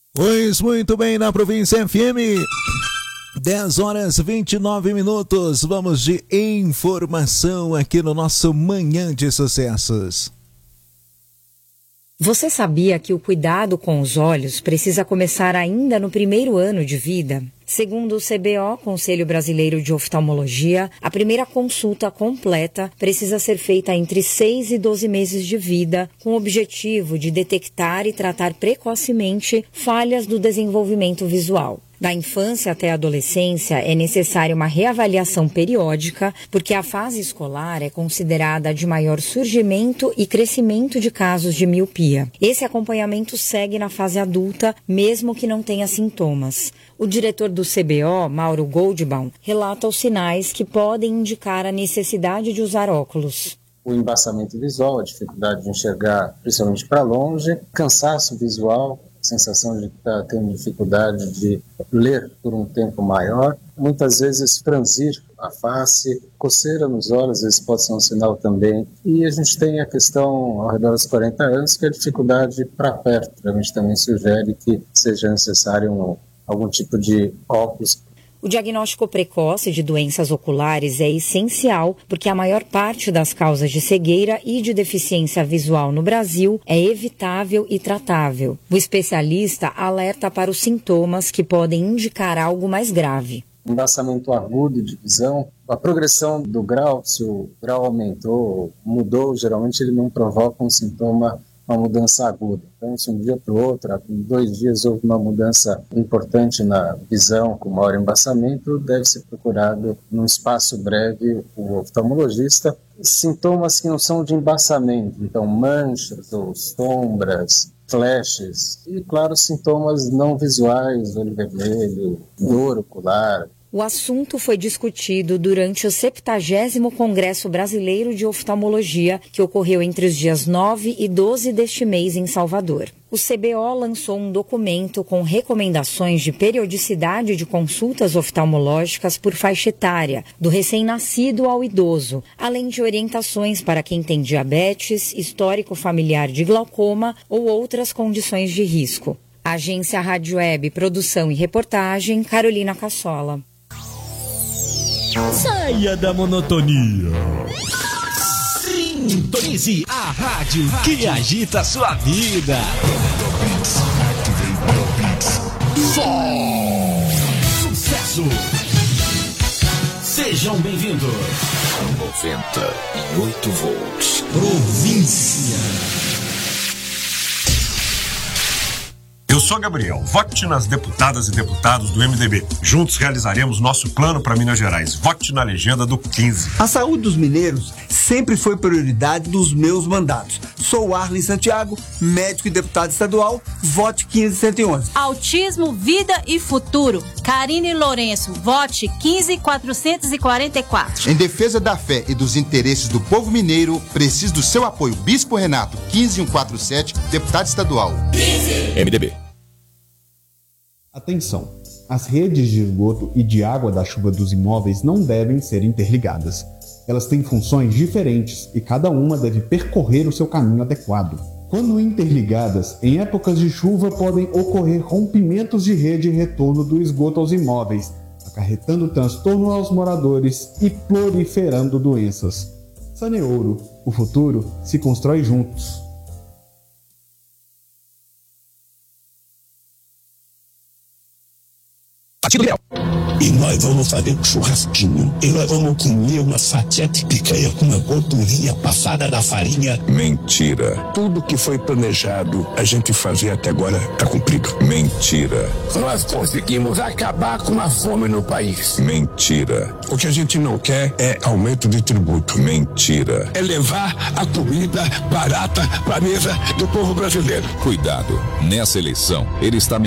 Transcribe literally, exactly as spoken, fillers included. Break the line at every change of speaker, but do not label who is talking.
Pois muito bem, na província F M, dez horas e vinte e nove minutos, vamos de informação aqui no nosso Manhã de Sucessos.
Você sabia que o cuidado com os olhos precisa começar ainda no primeiro ano de vida? Segundo o C B O, Conselho Brasileiro de Oftalmologia, a primeira consulta completa precisa ser feita entre seis e doze meses de vida, com o objetivo de detectar e tratar precocemente falhas do desenvolvimento visual. Da infância até a adolescência, é necessária uma reavaliação periódica, porque a fase escolar é considerada a de maior surgimento e crescimento de casos de miopia. Esse acompanhamento segue na fase adulta, mesmo que não tenha sintomas. O diretor do C B O, Mauro Goldbaum, relata os sinais que podem indicar a necessidade de usar óculos.
O embaçamento visual, a dificuldade de enxergar principalmente para longe, cansaço visual, sensação de estar tendo dificuldade de ler por um tempo maior, muitas vezes franzir a face, coceira nos olhos, às vezes pode ser um sinal também. E a gente tem a questão ao redor dos quarenta anos, que é a dificuldade para perto. A gente também sugere que seja necessário um, algum tipo de óculos.
O diagnóstico precoce de doenças oculares é essencial porque a maior parte das causas de cegueira e de deficiência visual no Brasil é evitável e tratável. O especialista alerta para os sintomas que podem indicar algo mais grave.
Embaçamento agudo de visão, a progressão do grau, se o grau aumentou, mudou, geralmente ele não provoca um sintoma, uma mudança aguda. Então, se um dia para o outro, em dois dias houve uma mudança importante na visão, com maior embaçamento, deve ser procurado num espaço breve o oftalmologista. Sintomas que não são de embaçamento, então manchas ou sombras, flashes e, claro, sintomas não visuais, olho vermelho, dor ocular.
O assunto foi discutido durante o septagésimo Congresso Brasileiro de Oftalmologia, que ocorreu entre os dias nove e doze deste mês em Salvador. O C B O lançou um documento com recomendações de periodicidade de consultas oftalmológicas por faixa etária, do recém-nascido ao idoso, além de orientações para quem tem diabetes, histórico familiar de glaucoma ou outras condições de risco. Agência Rádio Web, produção e reportagem, Carolina Cassola.
Saia da monotonia. Sintonize a rádio que agita a sua vida. Sucesso. Sejam bem-vindos.
noventa e oito volts.
Província.
Eu sou Gabriel. Vote nas deputadas e deputados do M D B. Juntos realizaremos nosso plano para Minas Gerais. Vote na legenda do quinze.
A saúde dos mineiros sempre foi prioridade dos meus mandatos. Sou Arlen Santiago, médico e deputado estadual. Vote quinze cento e onze.
Autismo, vida e futuro. Karine Lourenço. Vote quinze quatrocentos e quarenta e quatro.
Em defesa da fé e dos interesses do povo mineiro, preciso do seu apoio. Bispo Renato, quinze cento e quarenta e sete, deputado estadual.
M D B.
Atenção! As redes de esgoto e de água da chuva dos imóveis não devem ser interligadas. Elas têm funções diferentes e cada uma deve percorrer o seu caminho adequado. Quando interligadas, em épocas de chuva podem ocorrer rompimentos de rede e retorno do esgoto aos imóveis, acarretando transtorno aos moradores e proliferando doenças. Saneouro, o futuro se constrói juntos.
E nós vamos fazer um churrasquinho. E nós vamos comer uma fatia de picanha com uma gordurinha passada da farinha.
Mentira.
Tudo que foi planejado a gente fazer até agora tá cumprido.
Mentira.
Nós conseguimos acabar com a fome no país.
Mentira.
O que a gente não quer é aumento de tributo.
Mentira.
É levar a comida barata para a mesa do povo brasileiro.
Cuidado. Nessa eleição, ele está